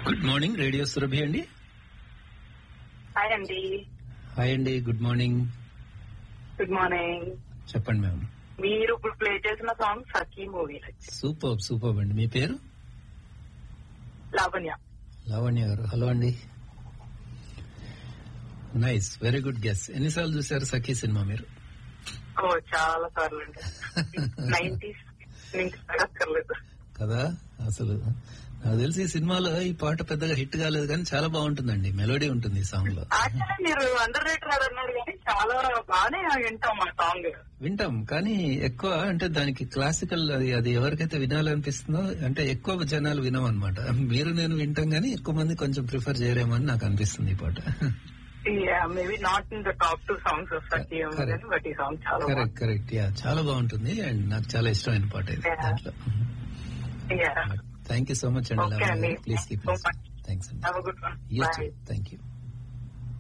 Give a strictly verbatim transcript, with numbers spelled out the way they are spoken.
Good morning radio Surabhi అండి. Hi అండి. Hi అండి, గుడ్ మార్నింగ్. Good morning. చెప్పండి మ్యామ్. మీరు ఇప్పుడు ప్లే చేసిన సాంగ్ సఖీ మూవీ. సూపర్ సూపర్ అండి. మీ పేరు? లావణ్య. లావణ్య గారు, హలో అండి. Nice, very good guess. ఎన్నిసార్లు చూసారు సఖీ సినిమా మీరు? ఓ చాలా సార్లు అండి. నైన్టీస్ నుంచి అడగక్కర్లేదు కదా. అసలు నాకు తెలిసి ఈ సినిమాలో ఈ పాట పెద్దగా హిట్ కాలేదు కానీ చాలా బాగుంటుందండి, మెలోడీ ఉంటుంది ఈ సాంగ్ లో. యాక్చువల్లీ మీరు అండర్ రేటెడ్ అన్నారు కానీ చాలా బాగానే వింటాం ఆ సాంగ్. వింటాం కానీ ఎక్కువ అంటే దానికి క్లాసికల్ అది అది ఎవరికైతే వినాలనిపిస్తుందో అంటే ఎక్కువ జనాలు వినం అనమాట. మీరు నేను వింటాం కానీ ఎక్కువ మంది కొంచెం ప్రిఫర్ చేయరేమో అని నాకు అనిపిస్తుంది ఈ పాట. Maybe not in the top two songs Sakhi but ఈ సాంగ్ చాలా కరెక్ట్ కరెక్ట్ యా చాలా బాగుంటుంది అండ్ నాకు చాలా ఇష్టమైన పాట ఇది దాంట్లో. థ్యాంక్ యూ సో మచ్ అండి. ప్లీజ్ కీప్ థ్యాంక్స్ అండి. Have a good one. Bye. Thank you.